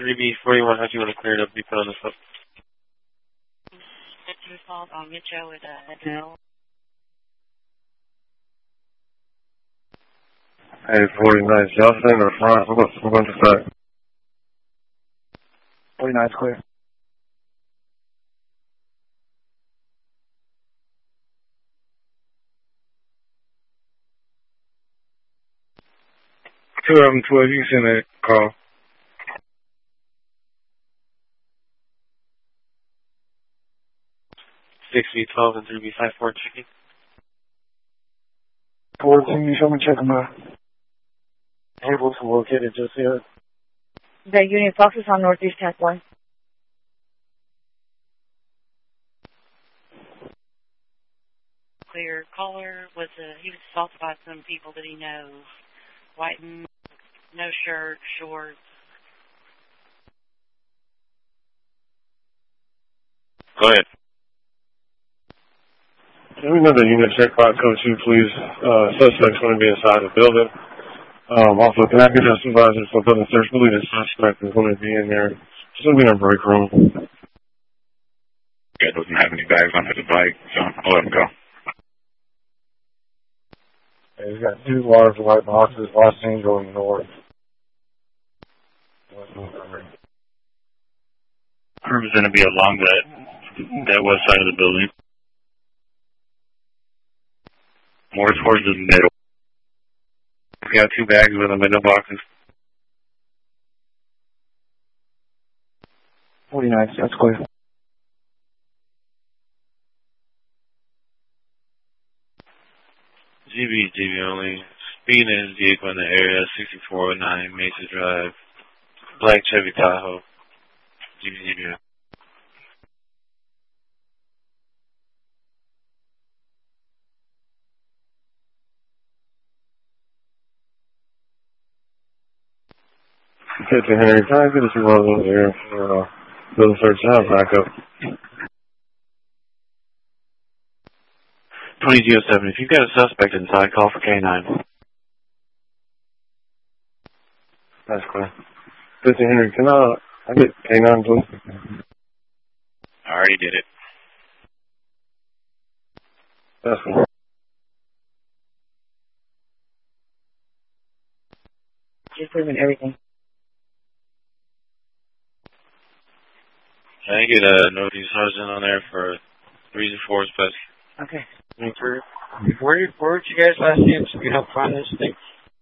3B41, how do you want to clear it up? Be put on the phone. On Mitchell with Adele. Hey, 49, Justin or Frank? I'm going to start. 49 is clear. Two of them, 12, you can send that call. Six B12 and 3B54 checking. 14, you show me check them out. Able to locate it just yet. The Union Fox is on Northeast Tech 1. Clear. Caller was he was assaulted by some people that he knows. White, no shirt, shorts. Go ahead. Let me know the unit check box code 2, please. Suspect's going to be inside the building. Also, can I get a supervisor for building search? I believe the suspect is going to be in there. Just going to be in a break room. Guy doesn't have any bags on his bike, so I'll let him go. Yeah, he's got 2 large white boxes, Los Angeles North. Herb is going to be along that west side of the building. More towards the middle. We got 2 bags with them in the boxes. 49, that's clear. GB only. Speed in his vehicle in the area, 6409 Mesa Drive. Black Chevy Tahoe. GB. Captain Henry, can I get a supervisor there for building search and backup? 2007, if you've got a suspect inside, call for K9. That's clear. Captain Henry, can I get K9, please? I already did it. That's cool. Just proving everything. Can I get a Northeast Sergeant on there for 3 to 4 special? Okay. Where did you guys last see him so we can help find this thing?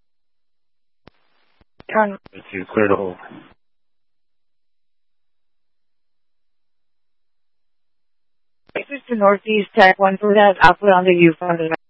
Turn. Let's see, clear the hole. This is the Northeast Tech 1 for that. I'll put on the U front of the